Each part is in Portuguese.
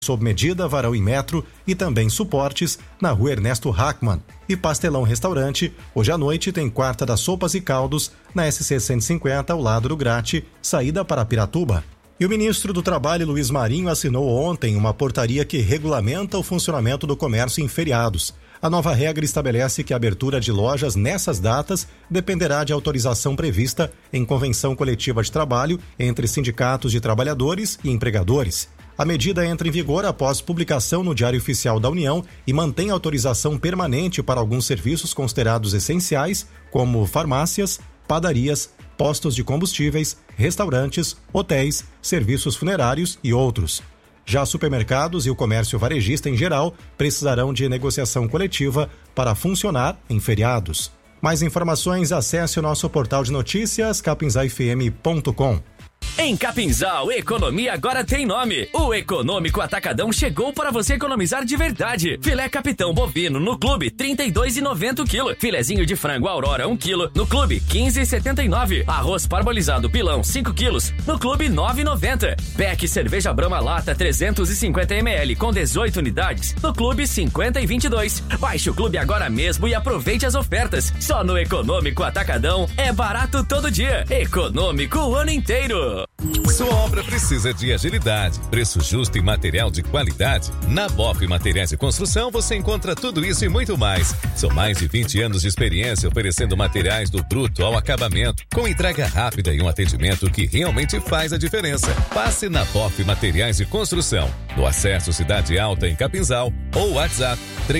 sob medida, varão e metro e também suportes na rua Ernesto Hackmann. E Pastelão Restaurante, hoje à noite tem quarta das sopas e caldos na SC 150 ao lado do Grate, saída para Piratuba. E o ministro do Trabalho, Luiz Marinho, assinou ontem uma portaria que regulamenta o funcionamento do comércio em feriados. A nova regra estabelece que a abertura de lojas nessas datas dependerá de autorização prevista em convenção coletiva de trabalho entre sindicatos de trabalhadores e empregadores. A medida entra em vigor após publicação no Diário Oficial da União e mantém autorização permanente para alguns serviços considerados essenciais, como farmácias, padarias, postos de combustíveis, restaurantes, hotéis, serviços funerários e outros. Já supermercados e o comércio varejista em geral precisarão de negociação coletiva para funcionar em feriados. Mais informações, acesse o nosso portal de notícias capinzalfm.com. Em Capinzal, economia agora tem nome. O Econômico Atacadão chegou para você economizar de verdade. Filé Capitão bovino no Clube, R$ 32,90 o quilo. Filezinho de frango Aurora, 1 quilo, no Clube, R$ 15,79. Arroz parbolizado Pilão, 5 quilos, no Clube, R$ 9,90. Beck Cerveja Brahma Lata, 350 ml, com 18 unidades, no Clube, 50,22. Baixe o Clube agora mesmo e aproveite as ofertas. Só no Econômico Atacadão é barato todo dia. Econômico o ano inteiro. Sua obra precisa de agilidade, preço justo e material de qualidade? Na BOF Materiais de Construção você encontra tudo isso e muito mais. São mais de 20 anos de experiência oferecendo materiais do bruto ao acabamento, com entrega rápida e um atendimento que realmente faz a diferença. Passe na BOF Materiais de Construção, no Acesso Cidade Alta em Capinzal ou WhatsApp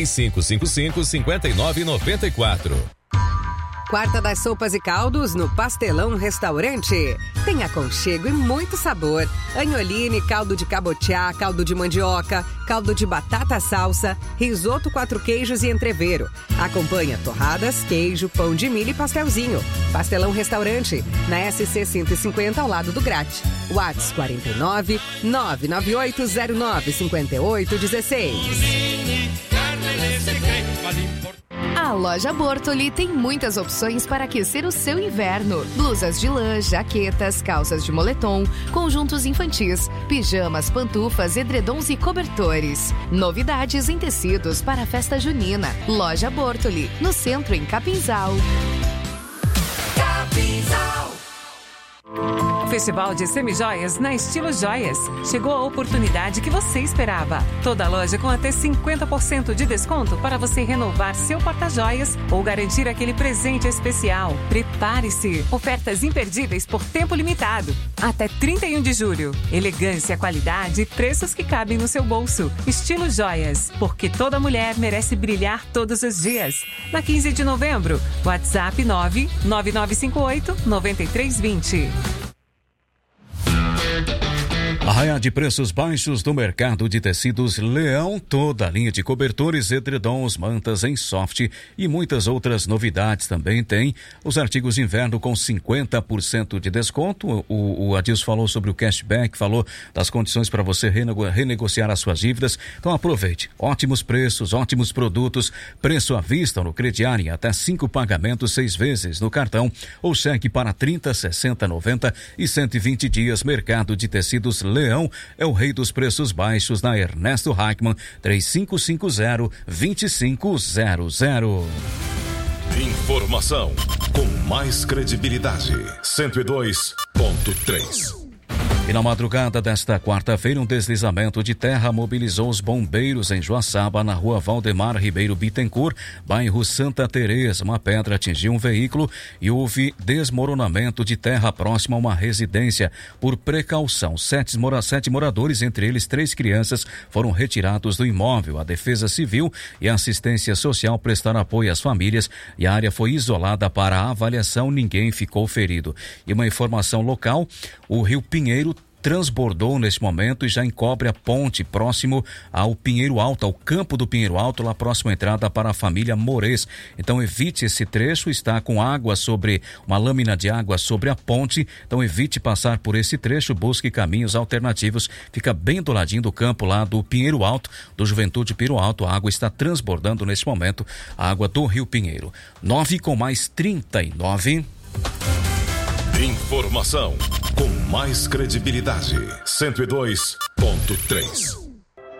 3555-5994. Quarta das sopas e caldos no Pastelão Restaurante. Tem aconchego e muito sabor. Agnoline, caldo de cabotiá, caldo de mandioca, caldo de batata salsa, risoto 4 queijos e entrevero. Acompanha torradas, queijo, pão de milho e pastelzinho. Pastelão Restaurante, na SC 150 ao lado do Grate. WhatsApp 49 99809 5816. A loja Bortoli tem muitas opções para aquecer o seu inverno. Blusas de lã, jaquetas, calças de moletom, conjuntos infantis, pijamas, pantufas, edredons e cobertores. Novidades em tecidos para a festa junina. Loja Bortoli, no centro em Capinzal. Capinzal. Festival de Semijoias na Estilo Joias. Chegou a oportunidade que você esperava. Toda loja com até 50% de desconto para você renovar seu porta-joias ou garantir aquele presente especial. Prepare-se! Ofertas imperdíveis por tempo limitado. Até 31 de julho. Elegância, qualidade e preços que cabem no seu bolso. Estilo Joias. Porque toda mulher merece brilhar todos os dias. Na 15 de novembro. WhatsApp 99958-9320. Arraial de preços baixos do mercado de tecidos Leão, toda a linha de cobertores, edredons, mantas em soft e muitas outras novidades também tem. Os artigos de inverno com 50% de desconto. O Adilson falou sobre o cashback, falou das condições para você renegociar as suas dívidas. Então aproveite. Ótimos preços, ótimos produtos, preço à vista no crediário em até 5 pagamentos 6 vezes no cartão ou cheque para 30, 60, 90 e 120 dias. Mercado de tecidos Leão é o rei dos preços baixos na Ernesto Hackmann, 3550-2500. Informação com mais credibilidade. 102.3. E na madrugada desta quarta-feira, um deslizamento de terra mobilizou os bombeiros em Joaçaba, na rua Valdemar Ribeiro Bittencourt, bairro Santa Teresa. Uma pedra atingiu um veículo e houve desmoronamento de terra próximo a uma residência. Por precaução, 7 moradores, entre eles 3 crianças, foram retirados do imóvel. A Defesa Civil e a Assistência Social prestaram apoio às famílias e a área foi isolada para avaliação. Ninguém ficou ferido. E uma informação local, o Rio Pinheiro transbordou neste momento e já encobre a ponte próximo ao Pinheiro Alto, ao campo do Pinheiro Alto, lá próximo à entrada para a família Moraes. Então evite esse trecho, está com água sobre, uma lâmina de água sobre a ponte, então evite passar por esse trecho, busque caminhos alternativos, fica bem do ladinho do campo lá do Pinheiro Alto, do Juventude Pinheiro Alto. A água está transbordando neste momento, a água do Rio Pinheiro. 9:39. Informação com mais credibilidade. 102.3.